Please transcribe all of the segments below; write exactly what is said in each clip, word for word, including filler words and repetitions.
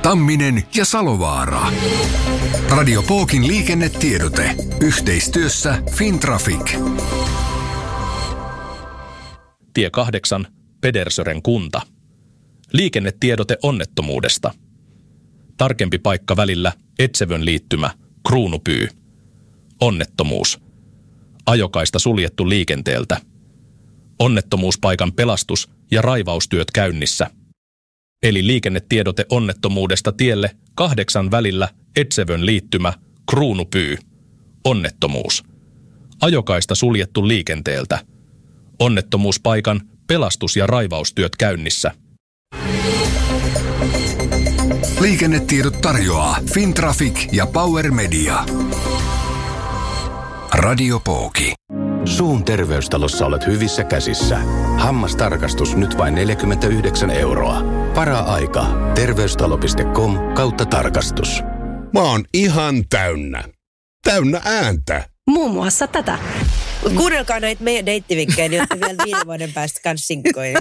Tamminen ja Salovaara. Radio Pookin liikennetiedote. Yhteistyössä Fintraffic. Tie kahdeksan, Pedersören kunta. Liikennetiedote onnettomuudesta. Tarkempi paikka välillä Etsevön liittymä, Kruunupyy. Onnettomuus. Ajokaista suljettu liikenteeltä. Onnettomuuspaikan pelastus- ja raivaustyöt käynnissä. Eli liikennetiedote onnettomuudesta tielle kahdeksan välillä Etsevön liittymä, Kruunupyy. Onnettomuus. Ajokaista suljettu liikenteeltä. Onnettomuuspaikan pelastus- ja raivaustyöt käynnissä. Liikennetiedot tarjoaa Fintraffic ja Power Media. Radio Pooki. Suun terveystalossa olet hyvissä käsissä. Hammastarkastus nyt vain neljäkymmentäyhdeksän euroa. Para-aika. Terveystalo piste com kautta tarkastus. Mä oon ihan täynnä. Täynnä ääntä. Muun muassa tätä. Kuunnelkaa näitä meidän deittivinkkejä, niin olette vielä viiden vuoden päästä kans sinkkoja.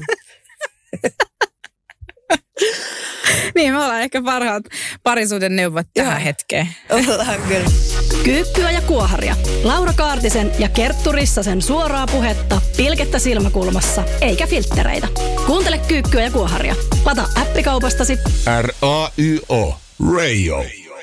Niin, me ollaan ehkä parhaat parisuuden neuvot tähän Joo. hetkeen. Ollaan kyllä. Kyykkyä ja kuoharia. Laura Kaartisen ja Kerttu Rissasen suoraa puhetta, pilkettä silmäkulmassa, eikä filttereitä. Kuuntele Kyykkyä ja kuoharia. Lata appikaupastasi R A Y O. Rayo.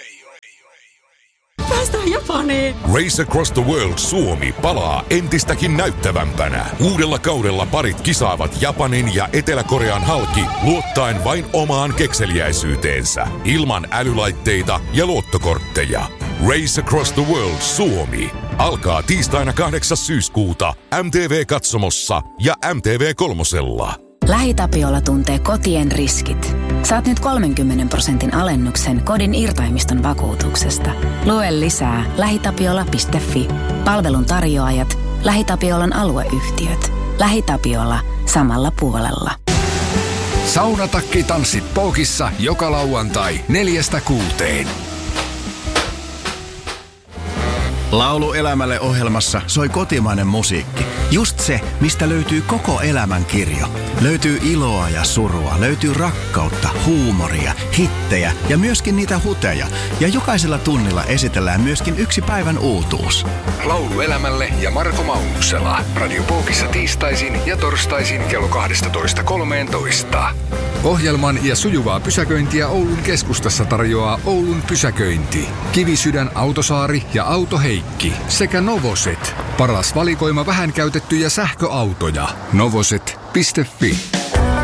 Päästään Japaniin. Race Across the World Suomi palaa entistäkin näyttävämpänä. Uudella kaudella parit kisaavat Japanin ja Etelä-Korean halki luottaen vain omaan kekseliäisyyteensä. Ilman älylaitteita ja luottokortteja. Race Across the World Suomi alkaa tiistaina kahdeksas syyskuuta M T V-katsomossa ja M T V kolmosella. LähiTapiola tuntee kotien riskit. Saat nyt kolmenkymmenen prosentin alennuksen kodin irtaimiston vakuutuksesta. Lue lisää lähitapiola piste fi. Palvelun tarjoajat, LähiTapiolan alueyhtiöt. LähiTapiola samalla puolella. Saunatakki-tanssit Pookissa joka lauantai neljästä kuuteen. Laulu elämälle -ohjelmassa soi kotimainen musiikki. Just se, mistä löytyy koko elämän kirjo. Löytyy iloa ja surua, löytyy rakkautta, huumoria, hittejä ja myöskin niitä huteja. Ja jokaisella tunnilla esitellään myöskin yksi päivän uutuus. Laulu elämälle ja Marko Maunuksela. Radio Pookissa tiistaisin ja torstaisin kello kaksitoista kolmetoista. Ohjelman ja sujuvaa pysäköintiä Oulun keskustassa tarjoaa Oulun pysäköinti. Kivisydän Autosaari ja Autoheikki sekä Novoset. Paras valikoima vähän käytettyjä sähköautoja. Novoset piste fi.